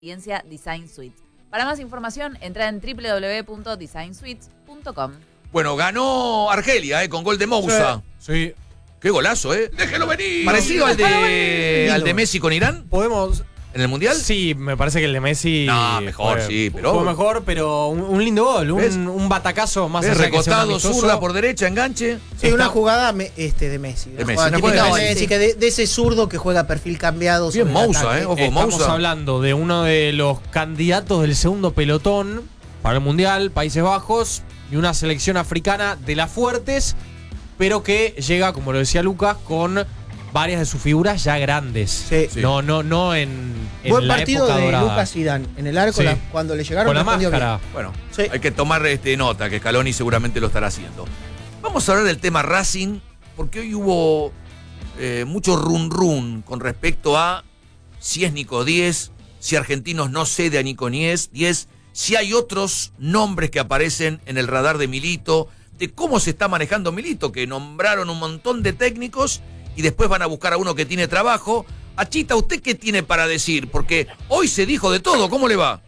experiencia Design Suite. Para más información, entra en www.designsuites.com. Bueno, ganó Argelia, con gol de Moussa. Sí. Qué golazo, ¡Déjelo venir! Parecido al de Messi con Irán. ¿Podemos? ¿En el Mundial? Sí, me parece que el de Messi... No, mejor, sí, pero... Fue mejor, pero un lindo gol, un batacazo más allá recostado, zurda por derecha, enganche. Sí, una jugada de Messi. De Una Messi. jugada típica de Messi, que de ese zurdo que juega perfil cambiado. Bien Moussa, ojo, Estamos Moussa. hablando de uno de los candidatos del segundo pelotón para el Mundial, Países Bajos, y una selección africana de las fuertes, pero que llega, como lo decía Lucas, con varias de sus figuras ya grandes. Sí. No en Buen la partido época de dorada. Lucas Zidane en el arco, Sí. cuando le llegaron Con la respondió máscara. bien. Bueno, Sí. hay que tomar nota, que Scaloni seguramente lo estará haciendo. Vamos a hablar del tema Racing, porque hoy hubo mucho run con respecto a si es Nico Díez, si Argentinos no cede a Nico Díez, si hay otros nombres que aparecen en el radar de Milito, de cómo se está manejando Milito, que nombraron un montón de técnicos y después van a buscar a uno que tiene trabajo. Achita, ¿usted qué tiene para decir? Porque hoy se dijo de todo, ¿cómo le va?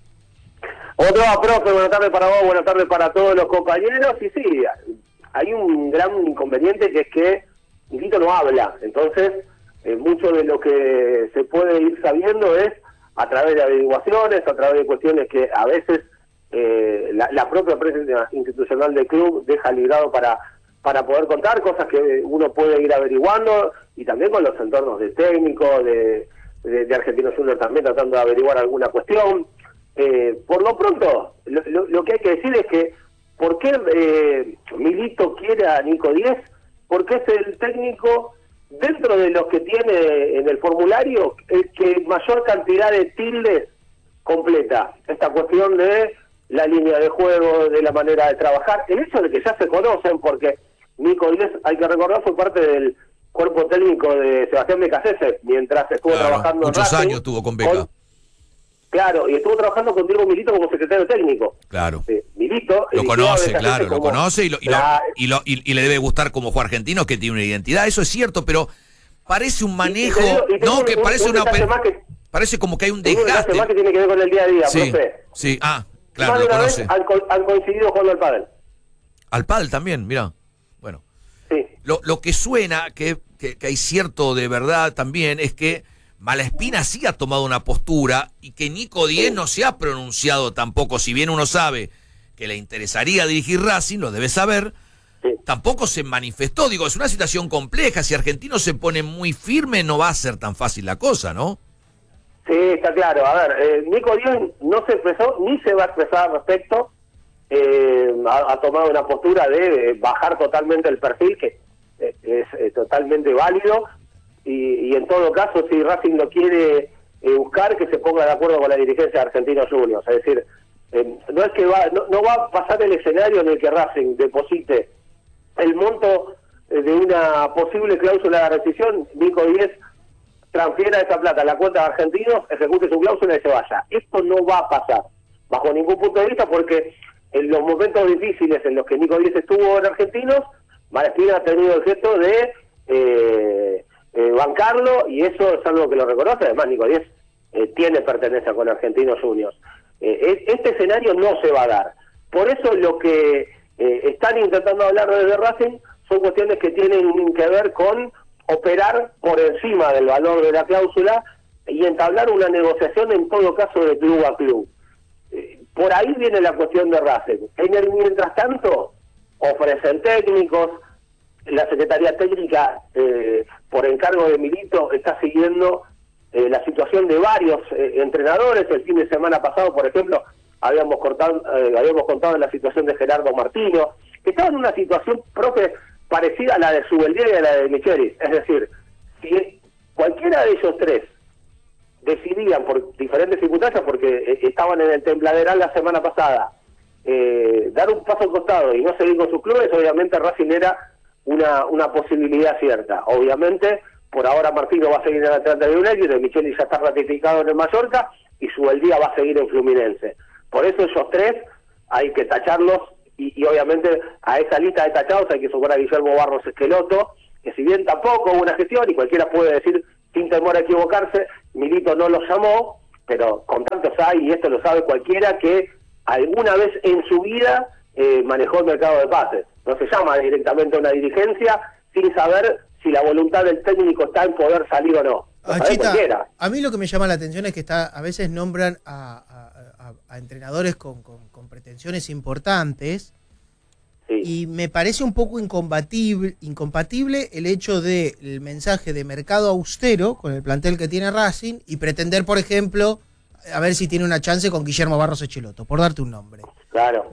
Hola, profe, buenas tardes para vos, buenas tardes para todos los compañeros. Y sí, hay un gran inconveniente que es que Milito no habla. Entonces, mucho de lo que se puede ir sabiendo es a través de averiguaciones, a través de cuestiones que a veces la propia prensa institucional del club deja librado para poder contar, cosas que uno puede ir averiguando, y también con los entornos de técnicos, de Argentinos Juniors también tratando de averiguar alguna cuestión. Por lo pronto, lo que hay que decir es que ¿por qué Milito quiere a Nico Díez? Porque es el técnico, dentro de los que tiene en el formulario, el que mayor cantidad de tildes completa. Esta cuestión de la línea de juego, de la manera de trabajar, el hecho de que ya se conocen, porque Nico Díez, hay que recordar, fue parte del cuerpo técnico de Sebastián Becasese, mientras estuvo trabajando en muchos Racing, años tuvo con Beca. Claro, y estuvo trabajando con Diego Milito como secretario técnico. Claro. Milito Lo conoce, claro, como, lo conoce y le debe gustar como juego argentino, que tiene una identidad, eso es cierto, pero parece un manejo, parece como que hay un desgaste. Más que tiene que ver con el día a día, sí, profe. sí, claro, Más de lo una conoce. vez han coincidido jugando al pádel. Al pádel también, mira. Bueno. Sí. Lo que suena, que hay cierto de verdad también, es que Malaspina sí ha tomado una postura y que Nico Díez no se ha pronunciado tampoco, si bien uno sabe que le interesaría dirigir Racing, lo debe saber, tampoco se manifestó. Digo, es una situación compleja, si Argentino se pone muy firme no va a ser tan fácil la cosa, ¿no? Sí, está claro. A ver, Nico Díez no se expresó ni se va a expresar al respecto. Ha tomado una postura de bajar totalmente el perfil, que es totalmente válido, y en todo caso, si Racing lo quiere buscar, que se ponga de acuerdo con la dirigencia de Argentinos Juniors. Es decir, no es que no va a pasar el escenario en el que Racing deposite el monto de una posible cláusula de rescisión, Nico Díez transfiera esa plata a la cuenta de Argentinos, ejecute su cláusula y se vaya. Esto no va a pasar, bajo ningún punto de vista, porque en los momentos difíciles en los que Nico Díez estuvo en Argentinos, Malaspina ha tenido el gesto de bancarlo, y eso es algo que lo reconoce. Además, Nico Díez tiene pertenencia con Argentinos Juniors. Este escenario no se va a dar. Por eso lo que están intentando hablar desde Racing son cuestiones que tienen que ver con operar por encima del valor de la cláusula y entablar una negociación, en todo caso, de club a club. Por ahí viene la cuestión de Racing. Mientras tanto, ofrecen técnicos. La Secretaría Técnica, por encargo de Milito, está siguiendo la situación de varios entrenadores. El fin de semana pasado, por ejemplo, habíamos contado la situación de Gerardo Martino, que estaba en una situación propia parecida a la de Zubeldia y a la de Michelis. Es decir, si cualquiera de ellos tres decidían por diferentes circunstancias, porque estaban en el Tembladeral la semana pasada, dar un paso al costado y no seguir con sus clubes, obviamente Racing era una posibilidad cierta. Obviamente, por ahora Martino va a seguir en Atlanta United, y Micheli ya está ratificado en el Mallorca, y Zubeldia va a seguir en Fluminense. Por eso esos tres hay que tacharlos, y obviamente a esa lista de tachados hay que sumar a Guillermo Barros Esqueloto, que si bien tampoco hubo una gestión, y cualquiera puede decir sin temor a equivocarse, Milito no lo llamó, pero con tantos hay, y esto lo sabe cualquiera que alguna vez en su vida manejó el mercado de pases. No se llama directamente a una dirigencia sin saber si la voluntad del técnico está en poder salir o no. Lo sabe Chita, cualquiera. a mí lo que me llama la atención es que a veces nombran a entrenadores con pretensiones importantes. Sí. Y me parece un poco incompatible el hecho del mensaje de mercado austero con el plantel que tiene Racing y pretender, por ejemplo, a ver si tiene una chance con Guillermo Barros Echeloto, por darte un nombre. Claro.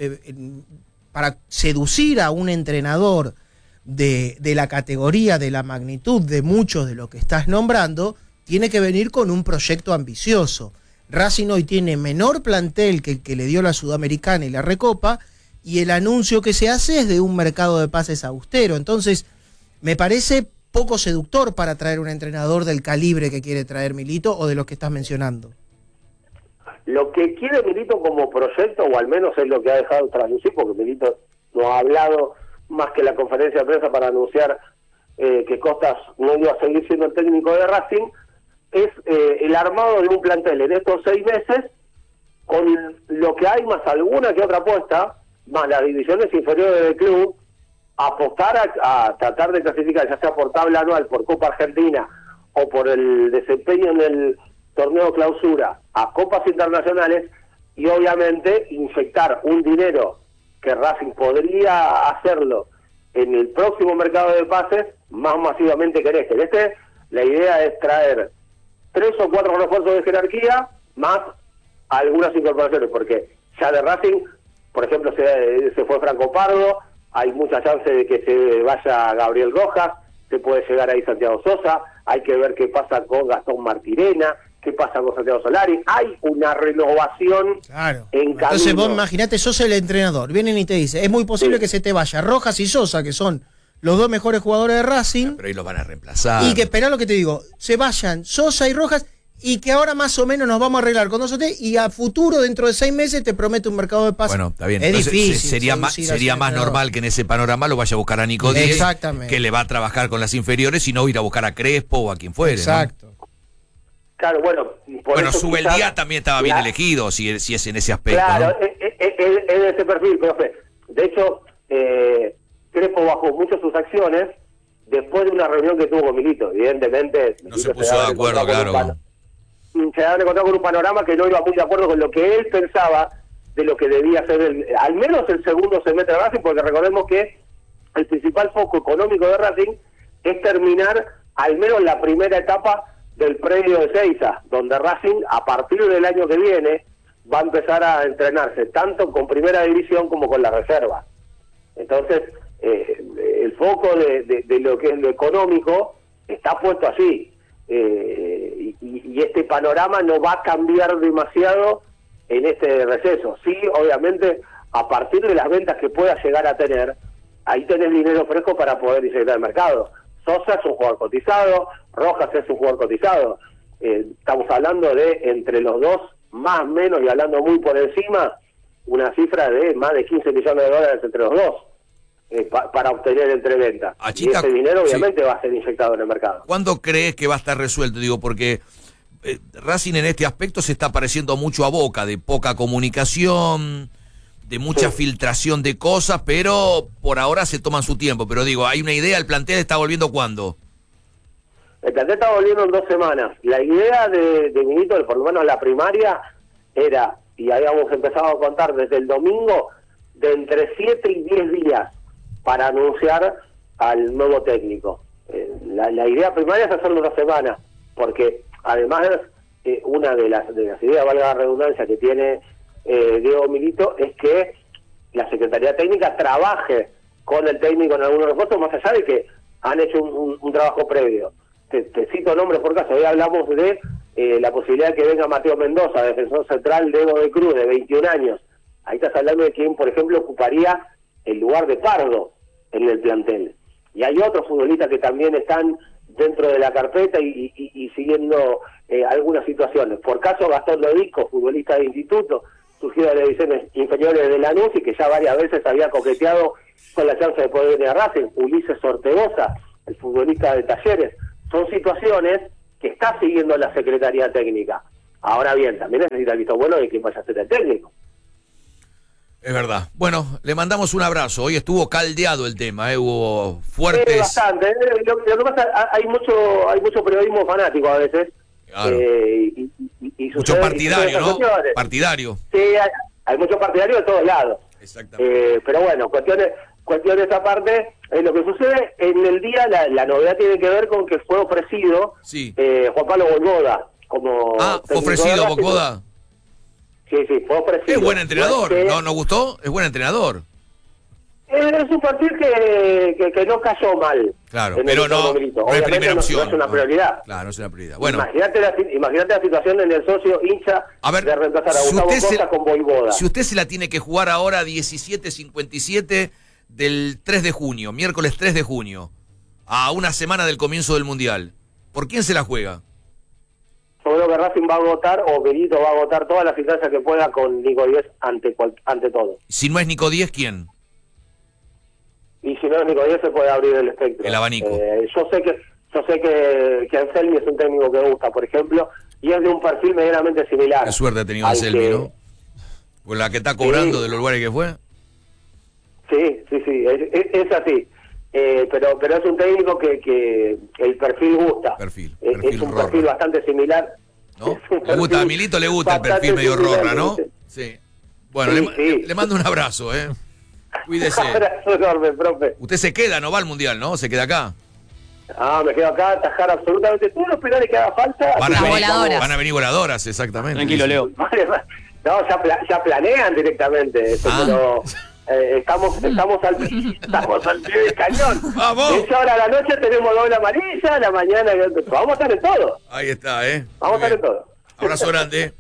Para seducir a un entrenador de la categoría, de la magnitud de muchos de lo que estás nombrando, tiene que venir con un proyecto ambicioso. Racing hoy tiene menor plantel que el que le dio la Sudamericana y la Recopa, y el anuncio que se hace es de un mercado de pases austero. Entonces, me parece poco seductor para traer un entrenador del calibre que quiere traer Milito o de los que estás mencionando. Lo que quiere Milito como proyecto, o al menos es lo que ha dejado traducir, porque Milito no ha hablado más que la conferencia de prensa para anunciar que Costas no iba a seguir siendo el técnico de Racing, es el armado de un plantel en estos 6 meses, con lo que hay más alguna que otra apuesta, más las divisiones inferiores del club, apostar a tratar de clasificar, ya sea por tabla anual, por Copa Argentina o por el desempeño en el torneo clausura, a copas internacionales, y obviamente inyectar un dinero que Racing podría hacerlo en el próximo mercado de pases más masivamente que en este. En este la idea es traer 3 o 4 refuerzos de jerarquía más algunas incorporaciones, porque ya de Racing, por ejemplo, se fue Franco Pardo, hay mucha chance de que se vaya Gabriel Rojas, se puede llegar ahí Santiago Sosa, hay que ver qué pasa con Gastón Martirena, qué pasa con Santiago Solari, hay una renovación en camino. Entonces vos imaginate, sos el entrenador, vienen y te dicen, es muy posible que se te vaya Rojas y Sosa, que son los 2 mejores jugadores de Racing. Pero ahí los van a reemplazar. Y que esperá lo que te digo, se vayan Sosa y Rojas, y que ahora más o menos nos vamos a arreglar con nosotros, y a futuro, dentro de 6 meses, te promete un mercado de pases. Bueno, está bien. Es Entonces, difícil. sería más normal que en ese panorama lo vaya a buscar a Nico Díez, Exactamente. que le va a trabajar con las inferiores, y no ir a buscar a Crespo o a quien fuere. Exacto. ¿No? Claro, bueno. Bueno, eso Subeldía quizás también estaba bien elegido, si es en ese aspecto. Claro, ¿no? es de ese perfil, profe. De hecho, Crespo bajó mucho sus acciones después de una reunión que tuvo con Milito. Evidentemente, No se puso de acuerdo, claro. Se habían encontrado con un panorama que no iba muy de acuerdo con lo que él pensaba de lo que debía ser al menos el segundo semestre de Racing, porque recordemos que el principal foco económico de Racing es terminar al menos la primera etapa del predio de Seiza, donde Racing a partir del año que viene va a empezar a entrenarse tanto con primera división como con la reserva. Entonces, el foco de lo que es lo económico está puesto así. Y este panorama no va a cambiar demasiado en este receso. Sí, obviamente, a partir de las ventas que pueda llegar a tener, ahí tenés dinero fresco para poder inyectar al mercado. Sosa es un jugador cotizado, Rojas es un jugador cotizado. Estamos hablando de, entre los dos, más o menos, y hablando muy por encima, una cifra de más de 15 millones de dólares entre los dos. Para obtener entreventa. Y ese dinero obviamente va a ser inyectado en el mercado. ¿Cuándo crees que va a estar resuelto? Digo, porque Racing en este aspecto se está pareciendo mucho a Boca, de poca comunicación, de mucha filtración de cosas, pero por ahora se toman su tiempo. Pero digo, hay una idea, el plantel está volviendo ¿cuándo? El plantel está volviendo en 2 semanas. La idea de Milito, por lo menos la primaria, era, y habíamos empezado a contar desde el domingo, de entre 7 y 10 días para anunciar al nuevo técnico. La idea primaria es hacerlo 2 semanas, porque además una de las ideas, valga la redundancia, que tiene Diego Milito, es que la Secretaría Técnica trabaje con el técnico en algunos refuerzos, más allá de que han hecho un trabajo previo. Te cito nombres por caso. Hoy hablamos de la posibilidad de que venga Mateo Mendoza, defensor central de Evo de Cruz, de 21 años. Ahí estás hablando de quien, por ejemplo, ocuparía el lugar de Pardo en el plantel. Y hay otros futbolistas que también están dentro de la carpeta y siguiendo algunas situaciones. Por caso, Gastón Lodico, futbolista de instituto, surgido de las divisiones inferiores de Lanús y que ya varias veces había coqueteado con la chance de poder venir a Racing. Ulises Ortegoza, el futbolista de Talleres. Son situaciones que está siguiendo la Secretaría Técnica. Ahora bien, también necesita el visto bueno de quien vaya a ser el técnico. Es verdad. Bueno, le mandamos un abrazo. Hoy estuvo caldeado el tema, hubo fuertes... Bastante. Lo que pasa, hay mucho periodismo fanático a veces. Claro. Y Mucho partidario, ¿no? Partidario. Sí, hay mucho partidario de todos lados. Exactamente. Pero bueno, cuestiones aparte, lo que sucede en el día, la novedad tiene que ver con que fue ofrecido Sí. Juan Pablo Boivoda como... ¿Fue ofrecido Boivoda? Sí, fue ofrecido. Es buen entrenador, Fue- ¿no? ¿Nos gustó? Es buen entrenador. Es un perfil que no cayó mal. Claro, en el pero Gustavo no Milito. es Obviamente primera no opción. es una ¿no? prioridad. Claro, no es una prioridad. Bueno, Imagínate la situación en el socio hincha a ver, de reemplazar a si Gustavo usted, Costa con Boivoda. si usted se la tiene que jugar ahora 17:57 del 3 de junio, miércoles 3 de junio, a una semana del comienzo del Mundial, ¿por quién se la juega? Yo creo que Racing va a votar, o Benito va a votar todas las instancias que pueda con Nico Díez ante todo. Si no es Nico Díez, ¿quién? Y si no es Nico Díez, se puede abrir el espectro. El abanico. Yo sé que Anselmi es un técnico que gusta, por ejemplo, y es de un perfil medianamente similar. Qué suerte ha tenido al Anselmi, que- ¿no? Con la que está cobrando Sí. de los lugares que fue. Sí, es así. Pero es un técnico que el perfil gusta. Perfil Es un Rorra. perfil bastante similar. ¿No? Es un Le gusta, a perfil Milito le gusta el bastante perfil medio similar, Rorra, ¿no? ¿viste? Sí. Bueno, Sí, sí. le mando un abrazo, Cuídese. Abrazo enorme, profe. Usted se queda, no va al Mundial, ¿no? Se queda acá. Me quedo acá a atajar absolutamente todos los penales que haga falta. Van a, Las venir, voladoras. van a venir voladoras, exactamente. Tranquilo, Leo. No, ya planean directamente eso, pero estamos al pie del cañón. ¡Vamos! De hecho, ahora a la noche tenemos doble amarilla, a la mañana vamos a estar en todo. Ahí está, Vamos a estar en todo. Abrazo grande.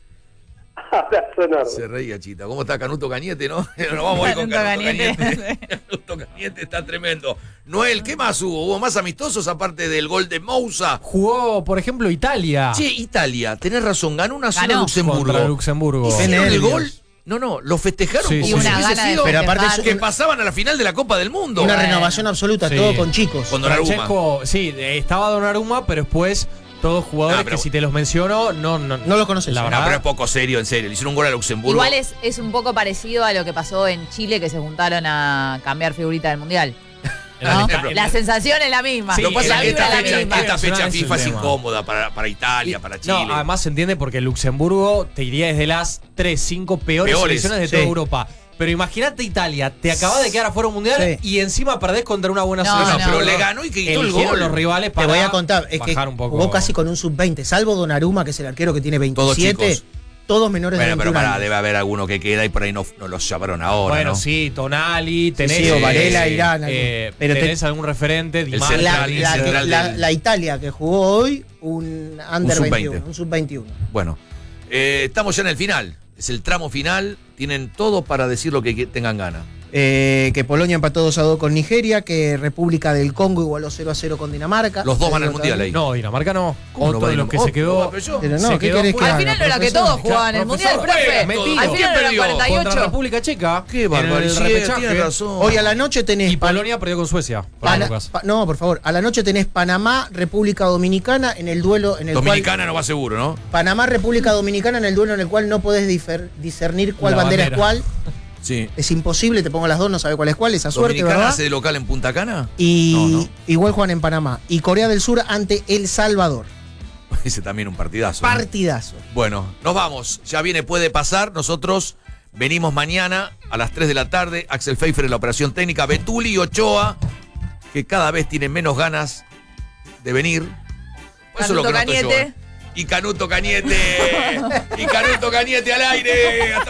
Abrazo enorme. Se reía, Chita. ¿Cómo está Canuto Cañete, no? Nos vamos a ir con Canuto Canuto Cañete. Cañete. Canuto Cañete está tremendo. Noel, ¿qué más hubo? ¿Hubo más amistosos aparte del gol de Moussa? Jugó, por ejemplo, Italia Che, Italia, tenés razón, ganó una sola Ganó. Luxemburgo. contra Luxemburgo. ¿Hicieron el nervios. gol? No, lo festejaron Sí, como sí, si sí. Una hubiese gana de sido Pero aparte festejar. que pasaban a la final de la Copa del Mundo. Una Bueno. renovación absoluta, Sí. todo con chicos. Con Donnarumma. Francesco, sí, estaba Donnarumma, pero después todos jugadores pero- que si te los menciono, no No lo conoces. La No, verdad. pero es poco serio, en serio. Le hicieron un gol a Luxemburgo. Igual es un poco parecido a lo que pasó en Chile, que se juntaron a cambiar figurita del Mundial. ¿no? Pero- La sensación es la misma. Sí, Lo que pasa la es que vibra esta es la misma. fecha Es FIFA un es tema. incómoda para Italia, para Chile. No, además se entiende porque Luxemburgo, te diría, es de las 3-5 peores selecciones de sí. toda Europa. Pero imagínate Italia, te acabas de quedar afuera un mundial Sí. y encima perdés contra una buena No, selección. pero le ganó y que quitó el Eligieron gol. los rivales Te para voy a contar, es que bajar un poco. jugó casi con un sub-20, salvo Donnarumma, que es el arquero que tiene 27, Todos todos, chicos. menores de Bueno, pero 21 pará, años. debe haber alguno que queda y por ahí no los llamaron ahora, Bueno, ¿no? sí, Tonali, tenés, sí, o Varela, Irán, pero pero tenés algún referente, Di El Maria, central, Di el central La, del- la Italia que jugó hoy, un under sub-20. 21, un sub-21. Bueno, estamos ya en el final. Es el tramo final. Tienen todo para decir lo que tengan ganas. Que Polonia empató 2-2 con Nigeria, que República del Congo igualó 0-0 con Dinamarca. Los dos van al Te digo Mundial ahí. No, Dinamarca no. ¿Cómo no Otro va de a los ir? que Oh, se quedó. no va, pero yo- Pero no, Se ¿qué quedó querés que fuera. Al haga, final no era que profesor? todos jugaban en el Mundial, Profesor, profe. metido. Al final ¿Quién era perdió? 48. Contra República Checa. Qué en barbaridad, el repechaje. tiene razón. Hoy a la noche tenés Y Polonia perdió con Suecia. Pana- no, por favor. A la noche tenés Panamá, República Dominicana en el duelo en el Dominicana no va seguro, ¿no? cual. Panamá, República Dominicana en el duelo en el cual no podés discernir cuál La bandera, bandera. es cuál. Sí. Es imposible, te pongo las dos, no sabe cuál es cuál, esa suerte, ¿Dominicana ¿verdad? hace de local en Punta Cana? Y No, no. igual juegan en Panamá. Y Corea del Sur ante El Salvador. Ese también un partidazo. ¿no? Partidazo. Bueno, nos vamos. Ya viene, puede pasar. Nosotros venimos mañana a las 3 de la tarde. Axel Pfeiffer en la operación técnica. Betuli y Ochoa, que cada vez tienen menos ganas de venir. Eso es lo que Canuto noto yo. Cañete. Y Canuto Cañete. Y Canuto Cañete al aire. Hasta